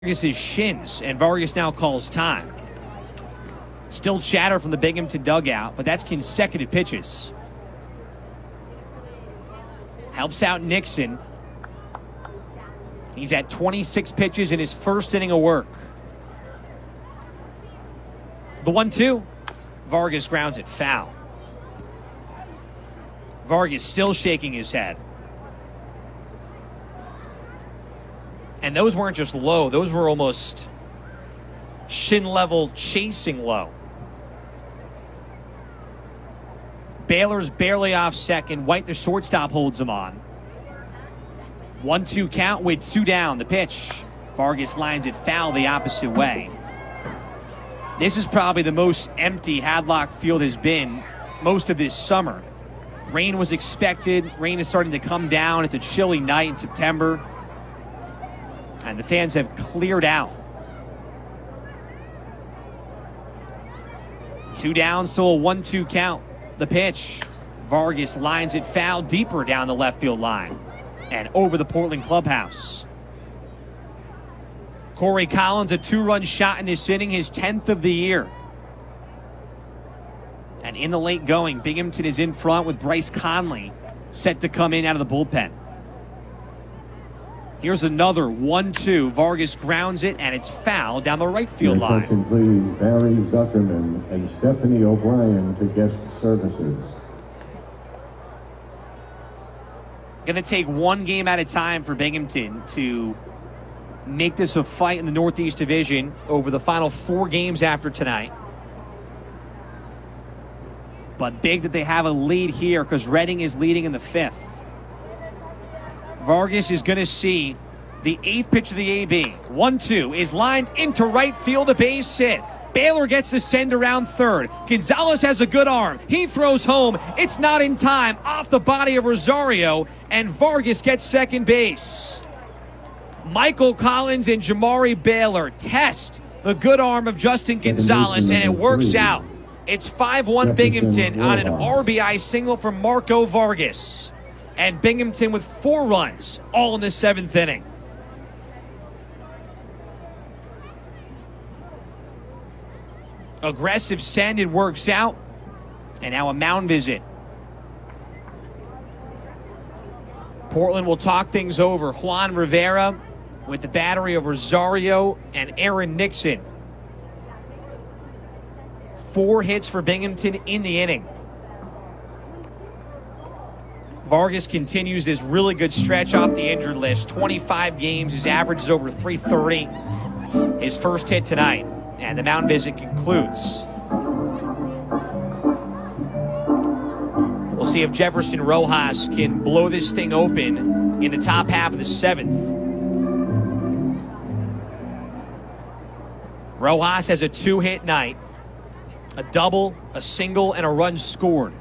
Vargas' shins, and Vargas now calls time. Still chatter from the Binghamton dugout, but that's consecutive pitches. Helps out Nixon. He's at 26 pitches in his first inning of work. The 1-2. Vargas grounds it foul. Vargas still shaking his head. And those weren't just low. Those were almost shin-level chasing low. Baylor's barely off second. White, the shortstop, holds him on. 1-2 count with 2 down. The pitch. Vargas lines it foul the opposite way. This is probably the most empty Hadlock Field has been most of this summer. Rain was expected. Rain is starting to come down. It's a chilly night in September. And the fans have cleared out. 2 down, still a 1-2 count. The pitch. Vargas lines it foul deeper down the left field line and over the Portland clubhouse. Corey Collins, a 2-run shot in this inning, his 10th of the year. And in the late going, Binghamton is in front with Bryce Conley set to come in out of the bullpen. Here's another 1-2. Vargas grounds it, and it's foul down the right field line. Attention, please, Barry Zuckerman and Stephanie O'Brien to guest services. Going to take one game at a time for Binghamton to make this a fight in the Northeast Division over the final 4 games after tonight. But big that they have a lead here because Reading is leading in the 5th. Vargas is going to see the 8th pitch of the AB. 1-2 is lined into right field, a base hit. Baylor gets the send around third. Gonzalez has a good arm. He throws home. It's not in time. Off the body of Rosario, and Vargas gets second base. Michael Collins and Jamari Baylor test the good arm of Justin Gonzalez, and it works out. It's 5-1 Binghamton on an RBI single from Marco Vargas. And Binghamton with 4 runs, all in the 7th inning. Aggressive send, it works out. And now a mound visit. Portland will talk things over. Juan Rivera with the battery of Rosario and Aaron Nixon. 4 hits for Binghamton in the inning. Vargas continues this really good stretch off the injured list. 25 games, his average is over 330. His first hit tonight, and the mound visit concludes. We'll see if Jefferson Rojas can blow this thing open in the top half of the 7th. Rojas has a 2-hit night, a double, a single, and a run scored.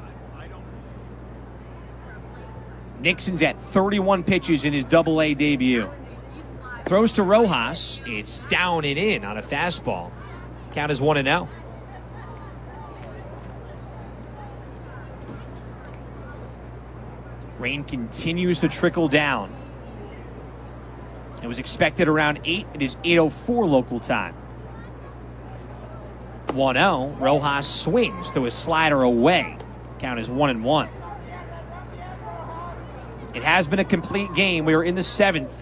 Nixon's at 31 pitches in his Double-A debut. Throws to Rojas. It's down and in on a fastball. Count is 1-0. Rain continues to trickle down. It was expected around 8. It is 8:04 local time. 1-0. Rojas swings to a slider away. Count is 1-1. It has been a complete game. We are in the 7th.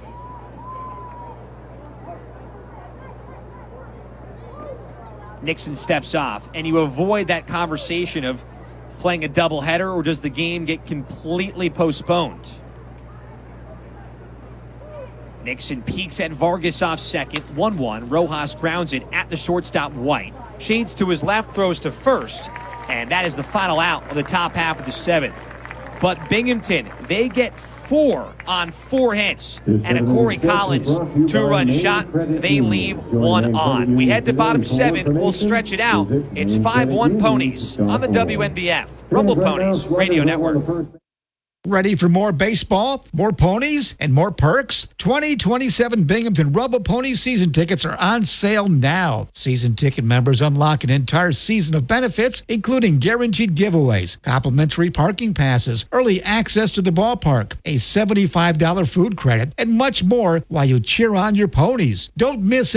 Nixon steps off, and you avoid that conversation of playing a doubleheader or does the game get completely postponed. Nixon peeks at Vargas off second. 1-1. Rojas grounds it at the shortstop White. Shades to his left, throws to first, and that is the final out of the top half of the 7th. But Binghamton, they get 4 on 4 hits. And a Corey Collins 2-run shot. They leave 1 on. We head to bottom 7. We'll stretch it out. It's 5-1 Ponies on the WNBF Rumble Ponies Radio Network. Ready for more baseball, more ponies, and more perks? 2027 Binghamton Rubble Pony season tickets are on sale now. Season ticket members unlock an entire season of benefits, including guaranteed giveaways, complimentary parking passes, early access to the ballpark, a $75 food credit, and much more while you cheer on your ponies. Don't miss